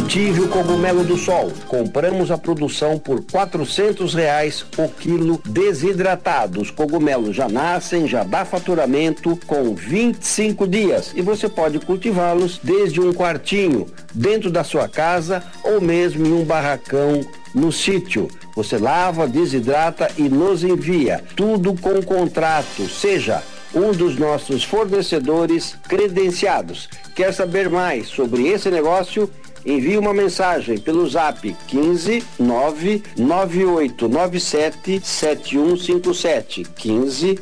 Cultive o cogumelo do sol. Compramos a produção por R$400 o quilo desidratado. Os cogumelos já nascem, já dá faturamento com 25 dias e você pode cultivá-los desde um quartinho, dentro da sua casa ou mesmo em um barracão no sítio. Você lava, desidrata e nos envia. Tudo com contrato. Seja um dos nossos fornecedores credenciados. Quer saber mais sobre esse negócio? Envie uma mensagem pelo Zap 15 99897 7157. 15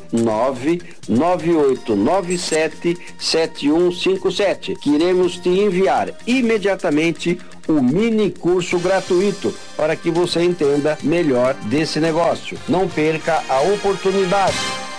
99897 7157. Que iremos te enviar imediatamente o mini curso gratuito para que você entenda melhor desse negócio. Não perca a oportunidade.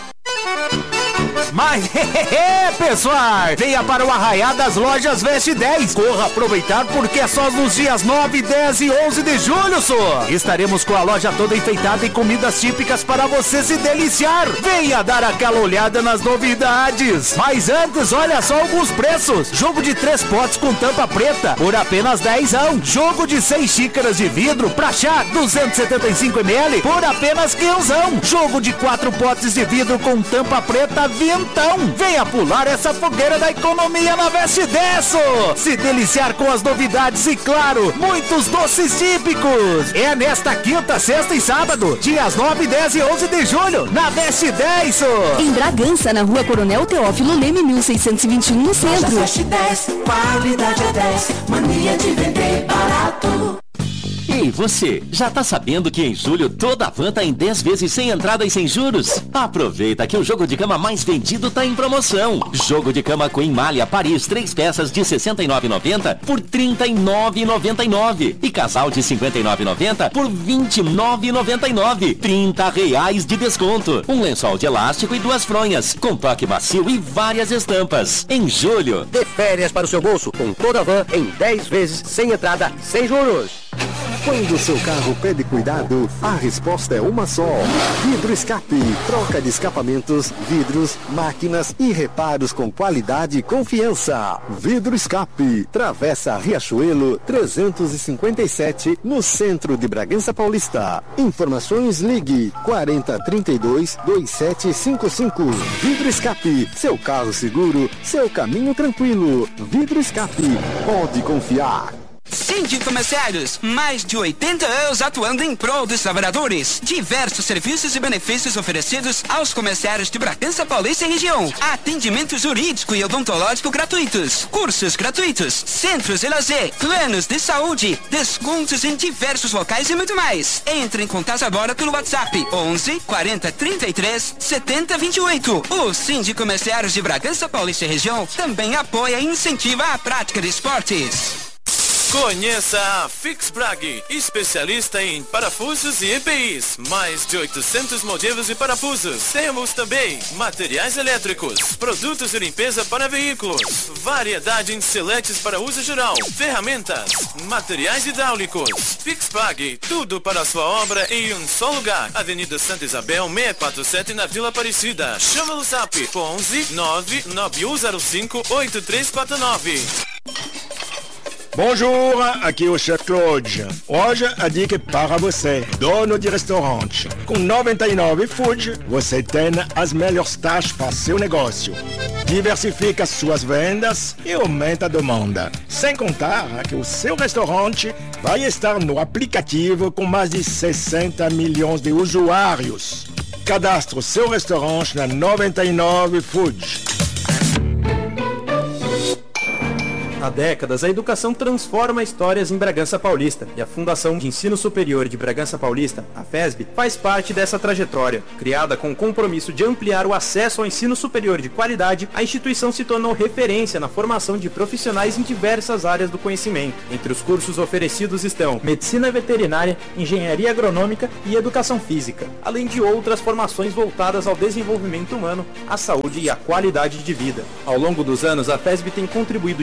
Mas, pessoal, venha para o Arraiá das Lojas Veste 10. Corra aproveitar porque é só nos dias 9, 10 e 11 de julho, só. Estaremos com a loja toda enfeitada e comidas típicas para você se deliciar. Venha dar aquela olhada nas novidades. Mas antes, olha só alguns preços. Jogo de 3 potes com tampa preta por apenas 10. Jogo de 6 xícaras de vidro pra chá 275 ml por apenas 15. Jogo de 4 potes de vidro com tampa preta 20. Venha pular essa fogueira da economia na Veste 10. Se deliciar com as novidades e, claro, muitos doces típicos. É nesta quinta, sexta e sábado, dias 9, 10 e 11 de julho, na Veste 10. Em Bragança, na Rua Coronel Teófilo Leme, 1621, no centro. Veste 10, qualidade é 10, mania de vender barato. Ei, você, já tá sabendo que em julho toda a van tá em 10 vezes sem entrada e sem juros? Aproveita que o jogo de cama mais vendido tá em promoção. Jogo de cama Queen Malha Paris, 3 peças de R$ 69,90 por R$ 39,99. E casal de R$ 59,90 por R$ 29,99. R$30 de desconto. Um lençol de elástico e 2 fronhas, com toque macio e várias estampas. Em julho, dê férias para o seu bolso com toda a van em 10 vezes sem entrada, sem juros. Quando o seu carro pede cuidado, a resposta é uma só. Vidro Escape. Troca de escapamentos, vidros, máquinas e reparos com qualidade e confiança. Vidro Escape. Travessa Riachuelo 357, no centro de Bragança Paulista. Informações, ligue 4032-2755. Vidro Escape. Seu carro seguro, seu caminho tranquilo. Vidro Escape. Pode confiar. Síndico Comerciários, mais de 80 anos atuando em prol dos trabalhadores. Diversos serviços e benefícios oferecidos aos comerciários de Bragança Paulista e região. Atendimento jurídico e odontológico gratuitos. Cursos gratuitos. Centros de lazer. Planos de saúde. Descontos em diversos locais e muito mais. Entre em contato agora pelo WhatsApp 11 40 33 70 28. O Síndico Comerciários de Bragança Paulista e região também apoia e incentiva a prática de esportes. Conheça a Fixbrag, especialista em parafusos e EPIs. Mais de 800 modelos de parafusos. Temos também materiais elétricos, produtos de limpeza para veículos, variedade em seletes para uso geral, ferramentas, materiais hidráulicos. Fixbrag, tudo para a sua obra em um só lugar. Avenida Santa Isabel 647 na Vila Aparecida. Chama no Zap 11 99105 8349. Bonjour, aqui é o Chef Claude. Hoje a dica é para você, dono de restaurante. Com 99 Food, você tem as melhores taxas para seu negócio. Diversifica suas vendas e aumenta a demanda. Sem contar que o seu restaurante vai estar no aplicativo com mais de 60 milhões de usuários. Cadastre seu restaurante na 99 Food. Há décadas, a educação transforma histórias em Bragança Paulista e a Fundação de Ensino Superior de Bragança Paulista, a FESB, faz parte dessa trajetória. Criada com o compromisso de ampliar o acesso ao ensino superior de qualidade, a instituição se tornou referência na formação de profissionais em diversas áreas do conhecimento. Entre os cursos oferecidos estão Medicina Veterinária, Engenharia Agronômica e Educação Física, além de outras formações voltadas ao desenvolvimento humano, à saúde e à qualidade de vida. Ao longo dos anos, a FESB tem contribuído diretamente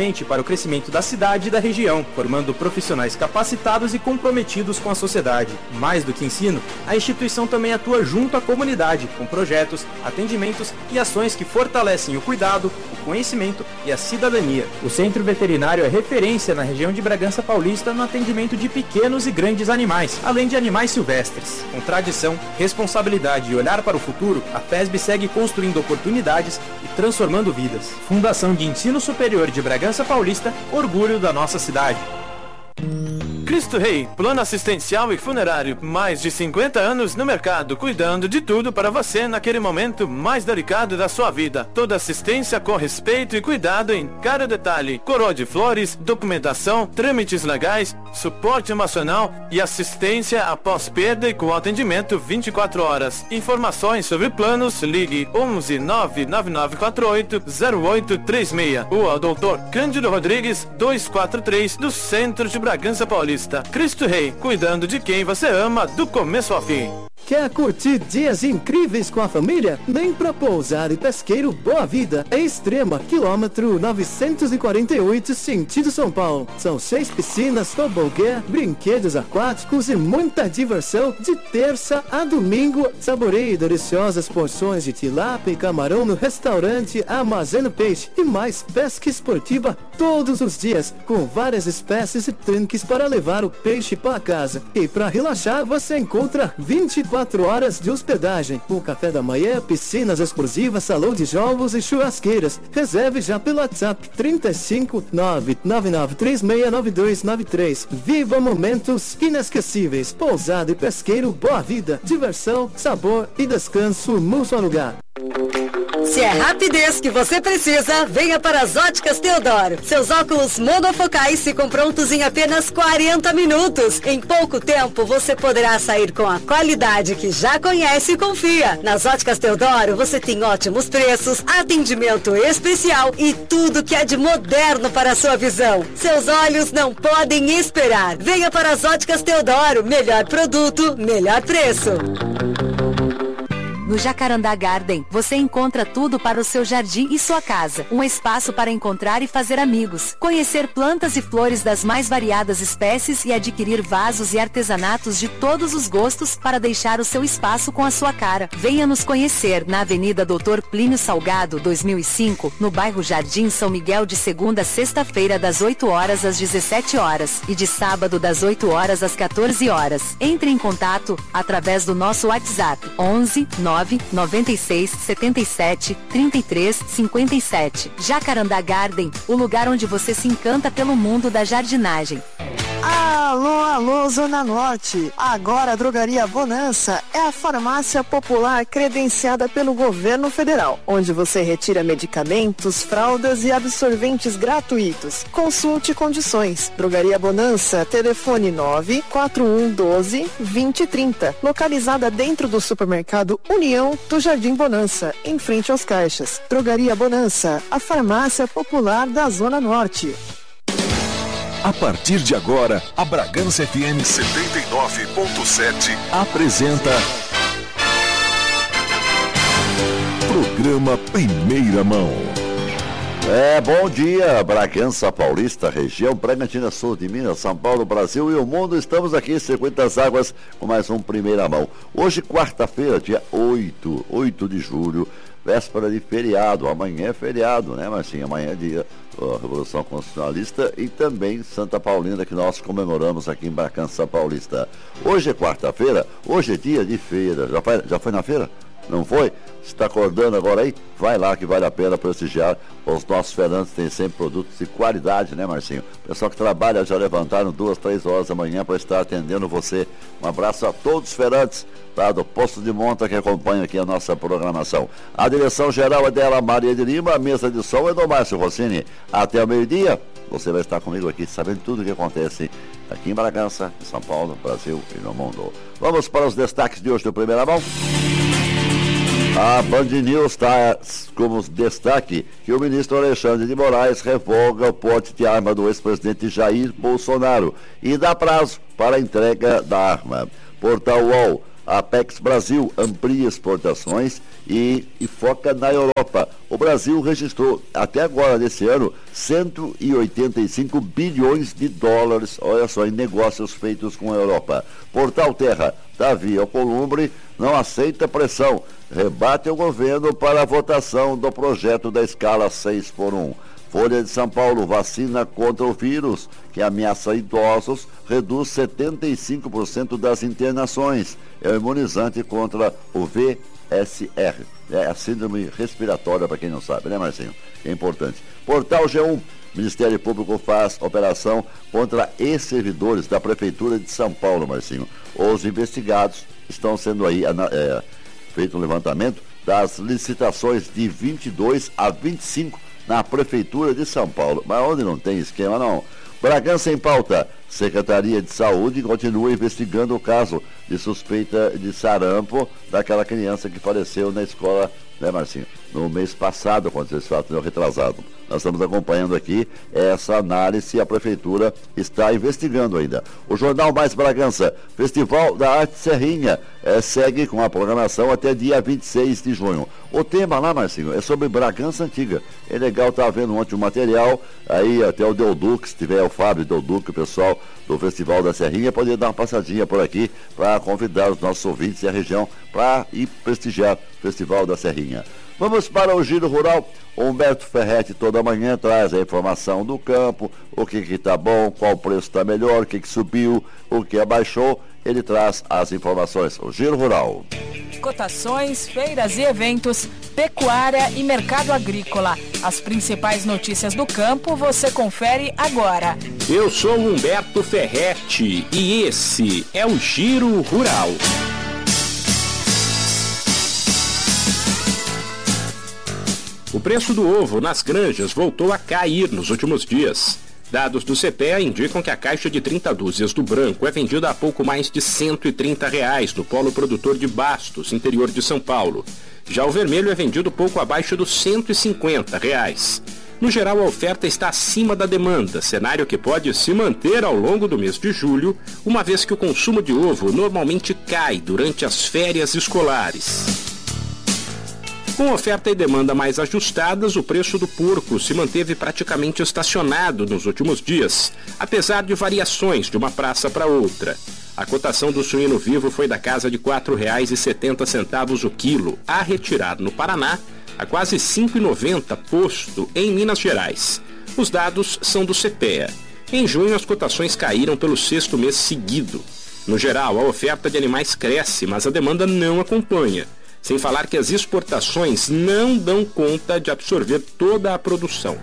diretamente para o crescimento da cidade e da região, formando profissionais capacitados e comprometidos com a sociedade. Mais do que ensino, a instituição também atua junto à comunidade, com projetos, atendimentos e ações que fortalecem o cuidado, o conhecimento e a cidadania. O Centro Veterinário é referência na região de Bragança Paulista no atendimento de pequenos e grandes animais, além de animais silvestres. Com tradição, responsabilidade e olhar para o futuro, a FESB segue construindo oportunidades e transformando vidas. Fundação de Ensino Superior de Bragança Paulista, orgulho da nossa cidade. Cristo Rei, plano assistencial e funerário, mais de 50 anos no mercado, cuidando de tudo para você naquele momento mais delicado da sua vida. Toda assistência com respeito e cuidado em cada detalhe. Coroa de flores, documentação, trâmites legais, suporte emocional e assistência após perda e com atendimento 24 horas. Informações sobre planos, ligue 11 99948 0836 ou ao Dr. Cândido Rodrigues 243 do Centro de Bragança Paulista. Cristo Rei, cuidando de quem você ama do começo ao fim. Quer curtir dias incríveis com a família? Vem pra Pousada e Pesqueiro Boa Vida, em Extrema, quilômetro 948, sentido São Paulo. São 6 piscinas, tobogã, brinquedos aquáticos e muita diversão de terça a domingo. Saboreie deliciosas porções de tilápia e camarão no restaurante Armazeno Peixe e mais pesca esportiva todos os dias, com várias espécies e tanques para levar o peixe para casa. E para relaxar, você encontra 24 horas de hospedagem, com café da manhã, piscinas exclusivas, salão de jogos e churrasqueiras. Reserve já pelo WhatsApp 35 999369293. Viva momentos inesquecíveis. Pousada e Pesqueiro Boa Vida. Diversão, sabor e descanso num só lugar. Se é rapidez que você precisa, venha para as Óticas Teodoro. Seus óculos monofocais ficam prontos em apenas 40 minutos. Em pouco tempo, você poderá sair com a qualidade que já conhece e confia. Nas Óticas Teodoro, você tem ótimos preços, atendimento especial e tudo que é de moderno para a sua visão. Seus olhos não podem esperar. Venha para as Óticas Teodoro. Melhor produto, melhor preço. No Jacarandá Garden, você encontra tudo para o seu jardim e sua casa. Um espaço para encontrar e fazer amigos, conhecer plantas e flores das mais variadas espécies e adquirir vasos e artesanatos de todos os gostos para deixar o seu espaço com a sua cara. Venha nos conhecer na Avenida Doutor Plínio Salgado, 2005, no bairro Jardim São Miguel, de segunda a sexta-feira das 8 horas às 17 horas e de sábado das 8 horas às 14 horas. Entre em contato através do nosso WhatsApp 11 996 77 33 57. Jacarandá Garden, o lugar onde você se encanta pelo mundo da jardinagem. Alô, Zona Norte. Agora a Drogaria Bonança é a farmácia popular credenciada pelo governo federal, onde você retira medicamentos, fraldas e absorventes gratuitos. Consulte condições. Drogaria Bonança, telefone 94112-2030, localizada dentro do supermercado União do Jardim Bonança, em frente aos caixas. Drogaria Bonança, a farmácia popular da Zona Norte. A partir de agora, a Bragança FM 79.7 apresenta Programa Primeira Mão. Bom dia, Bragança Paulista, região Bragantina Sul de Minas, São Paulo, Brasil e o mundo. Estamos aqui em Circuito das Águas com mais um Primeira Mão. Hoje, quarta-feira, dia 8 de julho, véspera de feriado. Amanhã é feriado, né, Marcinho? Amanhã é dia da Revolução Constitucionalista e também Santa Paulina, que nós comemoramos aqui em Bragança Paulista. Hoje é quarta-feira, hoje é dia de feira. Já foi na feira? Não foi? Se está acordando agora aí, vai lá que vale a pena prestigiar. Os nossos feirantes têm sempre produtos de qualidade, né, Marcinho? O pessoal que trabalha já levantaram 2, 3 horas da manhã para estar atendendo você. Um abraço a todos os feirantes lá do Posto de Monta que acompanham aqui a nossa programação. A direção geral é dela, Maria de Lima, a mesa de som é do Márcio Rossini. Até o meio-dia, você vai estar comigo aqui sabendo tudo o que acontece aqui em Bragança, em São Paulo, Brasil e no mundo. Vamos para os destaques de hoje do Primeira Mão. A Band News está como destaque que o ministro Alexandre de Moraes revoga o porte de arma do ex-presidente Jair Bolsonaro e dá prazo para a entrega da arma. Portal UOL, A Apex Brasil amplia exportações e foca na Europa. O Brasil registrou até agora nesse ano 185 bilhões de dólares, olha só, em negócios feitos com a Europa. Portal Terra, Davi Alcolumbre não aceita pressão, rebate o governo para a votação do projeto da escala 6x1. Folha de São Paulo, vacina contra o vírus, que ameaça idosos, reduz 75% das internações. É o imunizante contra o VSR. É a síndrome respiratória, para quem não sabe, né, Marcinho? É importante. Portal G1, Ministério Público faz operação contra ex-servidores da Prefeitura de São Paulo, Marcinho. Os investigados estão sendo aí, feito um levantamento das licitações de 22 a 25 na Prefeitura de São Paulo. Mas onde não tem esquema, não. Bragança em pauta. Secretaria de Saúde continua investigando o caso de suspeita de sarampo daquela criança que faleceu na escola, né, Marcinho? No mês passado, aconteceu esse fato, retrasado. Nós estamos acompanhando aqui essa análise e a Prefeitura está investigando ainda. O Jornal Mais Bragança, Festival da Arte Serrinha, segue com a programação até dia 26 de junho. O tema lá, Marcinho, é sobre Bragança Antiga. É legal estar vendo ontem o material, aí até o Delduc, se tiver o Fábio Delduc, o pessoal do Festival da Serrinha, poder dar uma passadinha por aqui para convidar os nossos ouvintes e a região para ir prestigiar o Festival da Serrinha. Vamos para o Giro Rural. Humberto Ferretti toda manhã traz a informação do campo, o que está bom, qual preço está melhor, o que subiu, o que abaixou. Ele traz as informações. O Giro Rural. Cotações, feiras e eventos, pecuária e mercado agrícola. As principais notícias do campo você confere agora. Eu sou Humberto Ferretti e esse é o Giro Rural. O preço do ovo nas granjas voltou a cair nos últimos dias. Dados do CPEA indicam que a caixa de 30 dúzias do branco é vendida a pouco mais de R$ 130 no polo produtor de Bastos, interior de São Paulo. Já o vermelho é vendido pouco abaixo dos R$ 150. No geral, a oferta está acima da demanda, cenário que pode se manter ao longo do mês de julho, uma vez que o consumo de ovo normalmente cai durante as férias escolares. Com oferta e demanda mais ajustadas, o preço do porco se manteve praticamente estacionado nos últimos dias, apesar de variações de uma praça para outra. A cotação do suíno vivo foi da casa de R$ 4,70 o quilo, a retirar no Paraná, a quase R$ 5,90 posto em Minas Gerais. Os dados são do CPEA. Em junho, as cotações caíram pelo 6º mês seguido. No geral, a oferta de animais cresce, mas a demanda não acompanha. Sem falar que as exportações não dão conta de absorver toda a produção.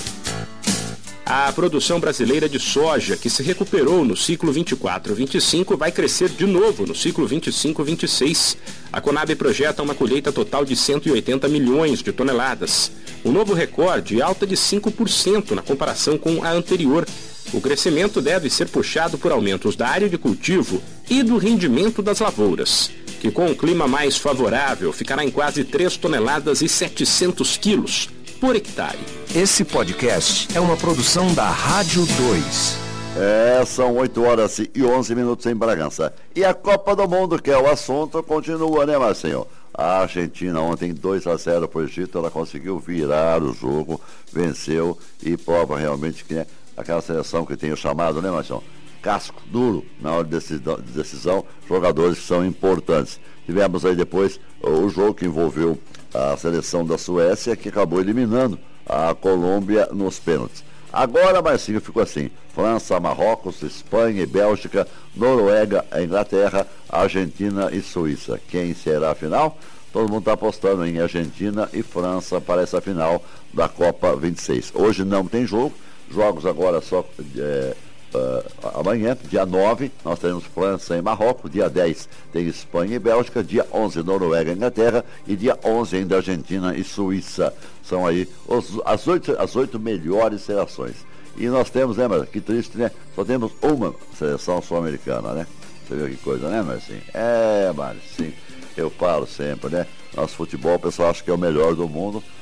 A produção brasileira de soja, que se recuperou no ciclo 24-25, vai crescer de novo no ciclo 25-26. A Conab projeta uma colheita total de 180 milhões de toneladas. Um novo recorde, alta de 5% na comparação com a anterior. O crescimento deve ser puxado por aumentos da área de cultivo e do rendimento das lavouras, que com um clima mais favorável ficará em quase 3 toneladas e 700 quilos por hectare. Esse podcast é uma produção da Rádio 2. São 8 horas e 11 minutos em Bragança. E a Copa do Mundo, que é o assunto, continua, né, Marcinho? A Argentina ontem 2-0 para o Egito, ela conseguiu virar o jogo, venceu e prova realmente que é aquela seleção que tem o chamado, né, Marcinho? Casco duro na hora de decisão, jogadores que são importantes. Tivemos aí depois o jogo que envolveu a seleção da Suécia, que acabou eliminando a Colômbia nos pênaltis. Agora, Marcinho, ficou assim: França, Marrocos, Espanha e Bélgica, Noruega, Inglaterra, Argentina e Suíça. Quem será a final? Todo mundo está apostando em Argentina e França para essa final da Copa 26. Hoje não tem jogo, jogos agora só amanhã, dia 9, nós teremos França e Marrocos, dia 10 tem Espanha e Bélgica, dia 11 Noruega e Inglaterra e dia 11 ainda Argentina e Suíça. São aí as 8 melhores seleções. E nós temos, né, mas que triste, né? Só temos uma seleção sul-americana, né? Você viu que coisa, né, Marcinho? Marcinho, eu falo sempre, né? Nosso futebol, o pessoal acha que é o melhor do mundo,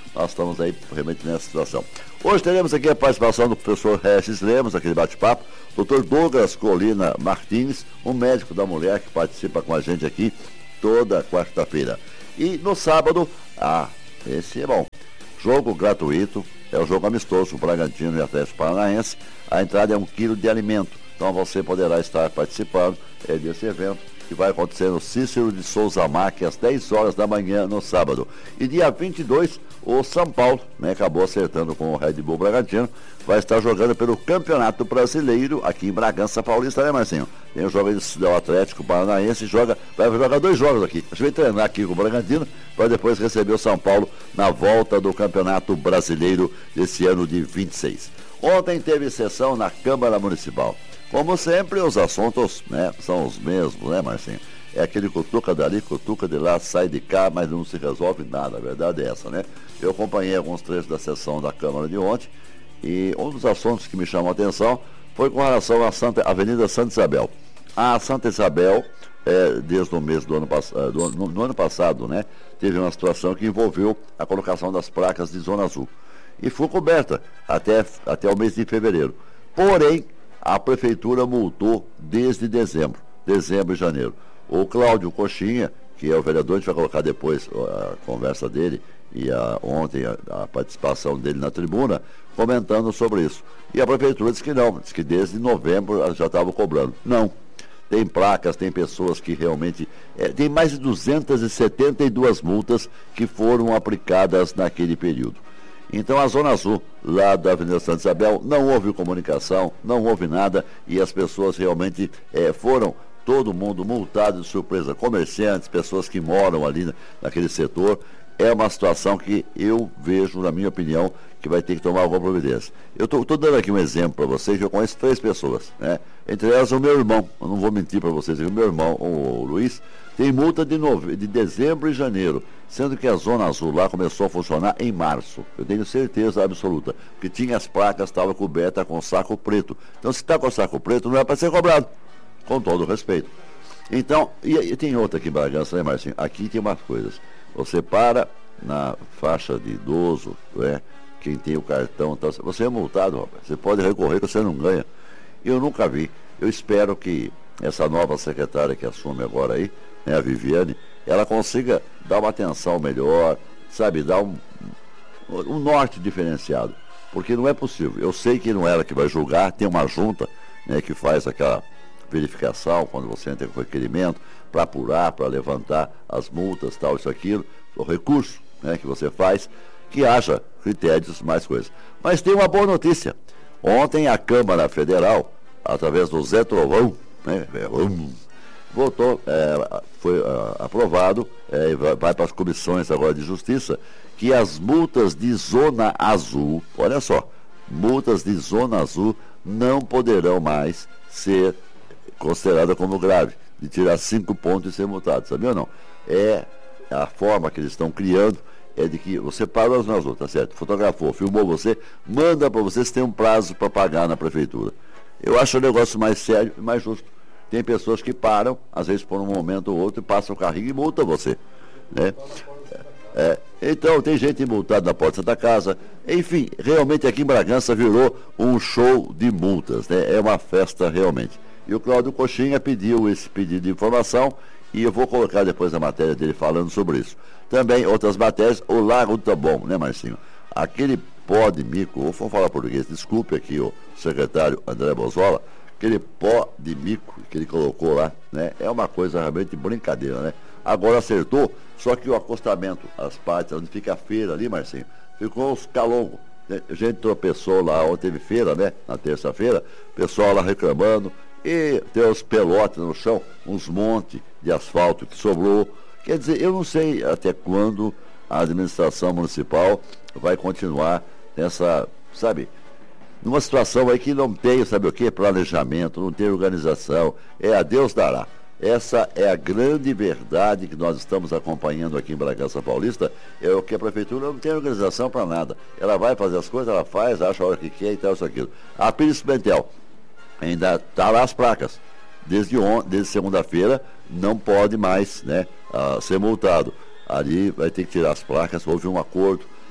nós estamos aí realmente nessa situação. Hoje teremos aqui a participação do professor Regis Lemos, aquele bate-papo, Dr. Douglas Colina Martins, um médico da mulher que participa com a gente aqui toda quarta-feira. E no sábado, esse é bom, jogo gratuito, é o jogo amistoso, o Bragantino e Atlético Paranaense, a entrada é 1 quilo de alimento, então você poderá estar participando desse evento, que vai acontecer no Cícero de Souza Marques, às 10 horas da manhã, no sábado. E dia 22, o São Paulo, acabou acertando com o Red Bull Bragantino, vai estar jogando pelo Campeonato Brasileiro, aqui em Bragança Paulista, né, Marcinho? Tem o jogo do Atlético Paranaense, vai jogar 2 jogos aqui. A gente vai treinar aqui com o Bragantino, para depois receber o São Paulo na volta do Campeonato Brasileiro desse ano de 26. Ontem teve sessão na Câmara Municipal. Como sempre, os assuntos, são os mesmos, né, Marcinho? É aquele cutuca dali, cutuca de lá, sai de cá, mas não se resolve nada, a verdade é essa, né? Eu acompanhei alguns trechos da sessão da Câmara de ontem e um dos assuntos que me chamou a atenção foi com relação à Avenida Santa Isabel. A Santa Isabel, desde o mês do ano passado, no ano passado, né, teve uma situação que envolveu a colocação das placas de Zona Azul e foi coberta até o mês de fevereiro. Porém, a Prefeitura multou desde dezembro e janeiro. O Cláudio Coxinha, que é o vereador, a gente vai colocar depois a conversa dele e ontem a participação dele na tribuna, comentando sobre isso. E a Prefeitura disse que não, disse que desde novembro já estava cobrando. Não. Tem placas, tem pessoas que realmente... tem mais de 272 multas que foram aplicadas naquele período. Então a Zona Azul, lá da Avenida Santa Isabel, não houve comunicação, não houve nada e as pessoas realmente foram, todo mundo multado de surpresa. Comerciantes, pessoas que moram ali naquele setor. É uma situação que eu vejo, na minha opinião, que vai ter que tomar alguma providência. Eu estou dando aqui um exemplo para vocês, que eu conheço 3 pessoas, né? Entre elas o meu irmão, eu não vou mentir para vocês, o meu irmão, o Luiz, tem multa de dezembro e janeiro, sendo que a Zona Azul lá começou a funcionar em março. Eu tenho certeza absoluta, porque tinha as placas, estava coberta com saco preto. Então se está com saco preto, não é para ser cobrado, com todo o respeito. Então, e tem outra aqui em Bragança, né, Marcinho? Aqui tem umas coisas. Você para na faixa de idoso, quem tem o cartão, tá, você é multado, rapaz. Você pode recorrer que você não ganha. Eu nunca vi. Eu espero que essa nova secretária que assume agora aí, a Viviane, ela consiga dar uma atenção melhor, sabe, dar um norte diferenciado. Porque não é possível. Eu sei que não é ela que vai julgar, tem uma junta, que faz aquela verificação quando você entra com requerimento, para apurar, para levantar as multas, tal, isso, aquilo, o recurso que você faz, que haja critérios, mais coisas. Mas tem uma boa notícia. Ontem a Câmara Federal, através do Zé Trovão, votou, foi aprovado, vai para as comissões agora de justiça, que as multas de Zona Azul, olha só, multas de Zona Azul não poderão mais ser consideradas como grave, de tirar 5 pontos e ser multado, sabia ou não? A forma que eles estão criando é de que você parou as Zona Azul, tá certo? Fotografou, filmou você, manda para você, tem um prazo para pagar na prefeitura. Eu acho o negócio mais sério e mais justo. Tem pessoas que param, às vezes por um momento ou outro, e passam o carrinho e multam você, né? Então, tem gente multada na porta da casa. Enfim, realmente aqui em Bragança virou um show de multas, né? É uma festa realmente. E o Cláudio Coxinha pediu esse pedido de informação e eu vou colocar depois a matéria dele falando sobre isso. Também outras matérias, o Lago do Taboão, né, Marcinho? Aquele pó de mico, vou falar português, desculpe aqui o secretário André Bozola, aquele pó de mico que ele colocou lá, né? É uma coisa realmente brincadeira, né? Agora acertou, só que o acostamento, as partes onde fica a feira ali, Marcinho, ficou uns calongos. A gente tropeçou lá, onde teve feira, né? Na terça-feira, pessoal lá reclamando, e tem os pelotes no chão, uns montes de asfalto que sobrou. Quer dizer, eu não sei até quando a administração municipal vai continuar nessa, sabe, numa situação aí que não tem, sabe o que? Planejamento, não tem organização. A Deus dará. Essa é a grande verdade que nós estamos acompanhando aqui em Bragança Paulista, é o que a prefeitura não tem organização para nada. Ela vai fazer as coisas, ela faz, acha a hora que quer e tal, isso, aquilo. A Pires Pimentel, ainda está lá as placas. Desde segunda-feira não pode mais, né, ser multado. Ali vai ter que tirar as placas, houve um acordo,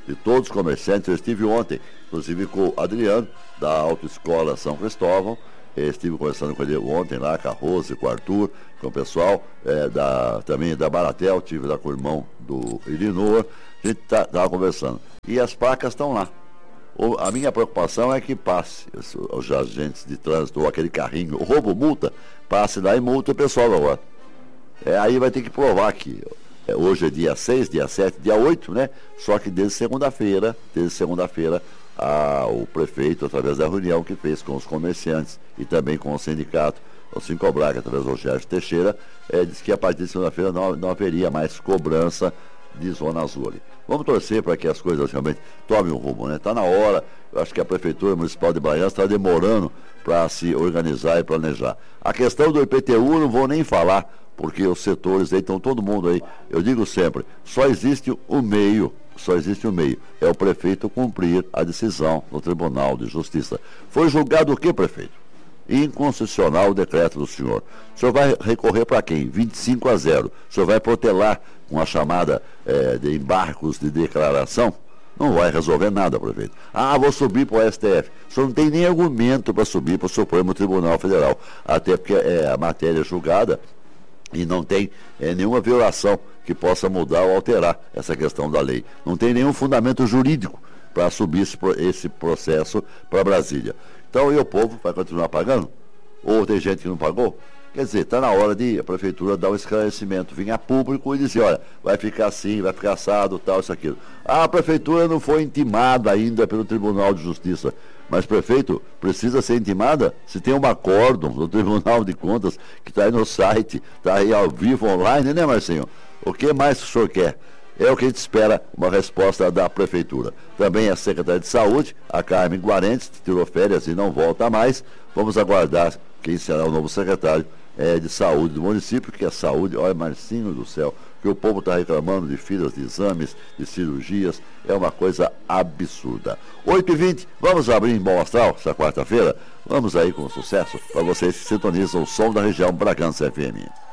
de todos os comerciantes. Eu estive ontem, inclusive com o Adriano, da Autoescola São Cristóvão. Estive conversando com ele ontem lá, com a Rose, com o Arthur, com o pessoal também da Baratel, estive lá com o irmão do Irinoa. A gente estava conversando. E as placas estão lá. A minha preocupação é que passe os agentes de trânsito ou aquele carrinho, o roubo multa, passe lá e multa o pessoal agora. Aí vai ter que provar que hoje é dia 6, dia 7, dia 8, né? Só que desde segunda-feira, o prefeito, através da reunião que fez com os comerciantes e também com o sindicato, o Sincobrac, através do Rogério Teixeira, disse que a partir de segunda-feira não haveria mais cobrança de zona azul ali. Vamos torcer para que as coisas realmente tomem um rumo, né? Está na hora. Eu acho que a Prefeitura Municipal de Bragança está demorando para se organizar e planejar. A questão do IPTU não vou nem falar, porque os setores aí estão todo mundo aí. Eu digo sempre, só existe um meio, é o prefeito cumprir a decisão do Tribunal de Justiça. Foi julgado o que, prefeito? Inconstitucional o decreto do senhor. O senhor vai recorrer para quem? 25-0. O senhor vai protelar com a chamada de embargos de declaração? Não vai resolver nada, prefeito. Vou subir para o STF. O senhor não tem nem argumento para subir para o Supremo Tribunal Federal. Até porque a matéria é julgada e não tem nenhuma violação que possa mudar ou alterar essa questão da lei. Não tem nenhum fundamento jurídico para subir esse processo para Brasília. Então, e o povo vai continuar pagando? Ou tem gente que não pagou? Quer dizer, está na hora de a Prefeitura dar um esclarecimento, vir a público e dizer, olha, vai ficar assim, vai ficar assado, tal, isso, aquilo. A Prefeitura não foi intimada ainda pelo Tribunal de Justiça. Mas, prefeito, precisa ser intimada? Se tem um acórdão do Tribunal de Contas que está aí no site, está aí ao vivo, online, né, Marcinho? O que mais o senhor quer? É o que a gente espera, uma resposta da Prefeitura. Também a Secretaria de Saúde, a Carmen Guarentes, tirou férias e não volta mais. Vamos aguardar quem será o novo secretário de Saúde do município, que a saúde, olha, Marcinho do céu, que o povo está reclamando de filas de exames, de cirurgias, é uma coisa absurda. 8h20, vamos abrir em Bom Astral, essa quarta-feira? Vamos aí com sucesso, para vocês que sintonizam o som da região Bragança FM.